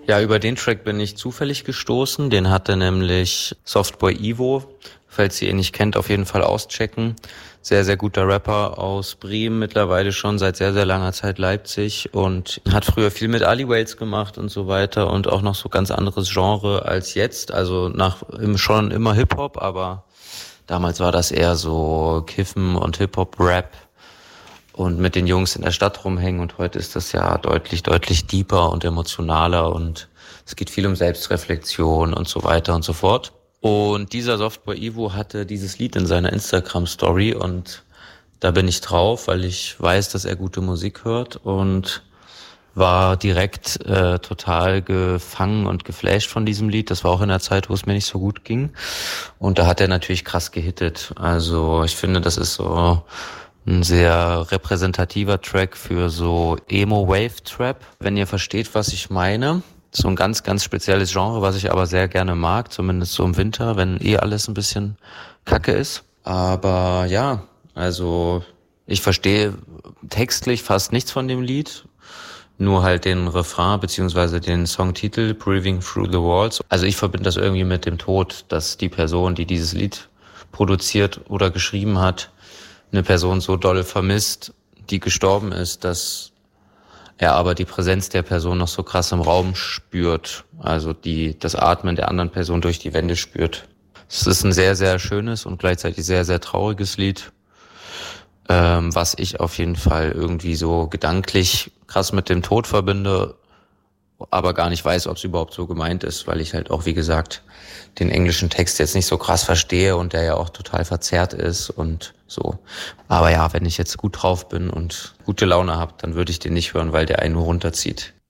Ja, über den Track bin ich zufällig gestoßen. Den hatte nämlich Softboy Ivo. Falls ihr ihn nicht kennt, auf jeden Fall auschecken. Sehr, sehr guter Rapper aus Bremen, mittlerweile schon seit sehr, sehr langer Zeit Leipzig und hat früher viel mit Ali Wales gemacht und so weiter und auch noch so ganz anderes Genre als jetzt. Also schon immer Hip-Hop, aber damals war das eher so Kiffen und Hip-Hop-Rap und mit den Jungs in der Stadt rumhängen und heute ist das ja deutlich, deutlich deeper und emotionaler und es geht viel um Selbstreflexion und so weiter und so fort. Und dieser Softboy Ivo hatte dieses Lied in seiner Instagram-Story und da bin ich drauf, weil ich weiß, dass er gute Musik hört und war direkt total gefangen und geflasht von diesem Lied. Das war auch in der Zeit, wo es mir nicht so gut ging. Und da hat er natürlich krass gehittet. Also ich finde, das ist so ein sehr repräsentativer Track für so Emo-Wave-Trap, wenn ihr versteht, was ich meine. So ein ganz, ganz spezielles Genre, was ich aber sehr gerne mag, zumindest so im Winter, wenn alles ein bisschen kacke ist. Aber ja, also ich verstehe textlich fast nichts von dem Lied, nur halt den Refrain beziehungsweise den Songtitel Breathing Through the Walls. Also ich verbinde das irgendwie mit dem Tod, dass die Person, die dieses Lied produziert oder geschrieben hat, eine Person so doll vermisst, die gestorben ist, dass er aber die Präsenz der Person noch so krass im Raum spürt, also das Atmen der anderen Person durch die Wände spürt. Es ist ein sehr, sehr schönes und gleichzeitig sehr, sehr trauriges Lied, was ich auf jeden Fall irgendwie so gedanklich krass mit dem Tod verbinde, aber gar nicht weiß, ob es überhaupt so gemeint ist, weil ich halt auch, wie gesagt, den englischen Text jetzt nicht so krass verstehe und der ja auch total verzerrt ist und so. Aber ja, wenn ich jetzt gut drauf bin und gute Laune habe, dann würde ich den nicht hören, weil der einen nur runterzieht.